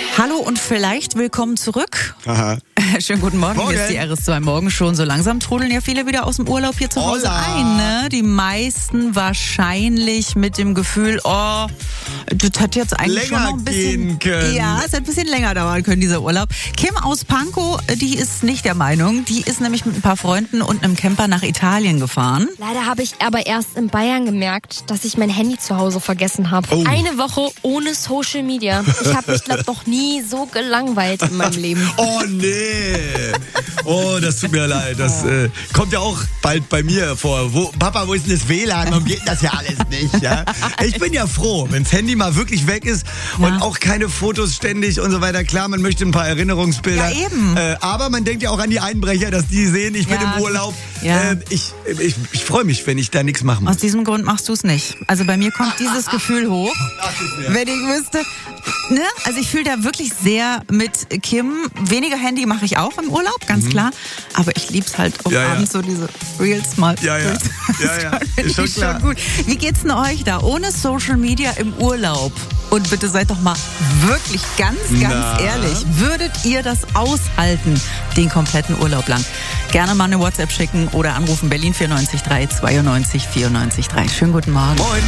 Hallo und vielleicht willkommen zurück. Aha. Schönen guten Morgen. Hier ist die RS2 Morgen schon. So langsam trudeln ja viele wieder aus dem Urlaub hier zu Hause ein. Ne? Die meisten wahrscheinlich mit dem Gefühl, oh, das hätte jetzt eigentlich länger schon noch ein bisschen gehen können. Ja, es hätte ein bisschen länger dauern können, dieser Urlaub. Kim aus Pankow, die ist nicht der Meinung. Die ist nämlich mit ein paar Freunden und einem Camper nach Italien gefahren. Leider habe ich aber erst in Bayern gemerkt, dass ich mein Handy zu Hause vergessen habe. Oh. Eine Woche ohne Social Media. Ich habe mich, glaube noch nie so gelangweilt in meinem Leben. Oh nee. Oh, das tut mir leid. Das kommt ja auch bald bei mir vor. Papa, wo ist denn das WLAN? Warum geht das ja alles nicht? Ja? Ich bin ja froh, wenn das Handy mal wirklich weg ist und auch keine Fotos ständig und so weiter. Klar, man möchte ein paar Erinnerungsbilder. Ja, eben. Aber man denkt ja auch an die Einbrecher, dass die sehen, ich bin im Urlaub. Ja. Ich freue mich, wenn ich da nichts machen muss. Aus diesem Grund machst du es nicht. Also bei mir kommt dieses Gefühl hoch, wenn ich wüsste. Ne? Also ich fühle da wirklich sehr mit Kim. Weniger Handy mache ich auch im Urlaub, ganz klar. Aber ich lieb's halt auch abends so diese Reels mal. Ja. Ist schon klar. Schon gut. Wie geht's denn euch da? Ohne Social Media im Urlaub. Und bitte seid doch mal wirklich ganz ehrlich. Würdet ihr das aushalten, den kompletten Urlaub lang? Gerne mal eine WhatsApp schicken oder anrufen Berlin 94 3 92 94 3. Schönen guten Morgen. Moin.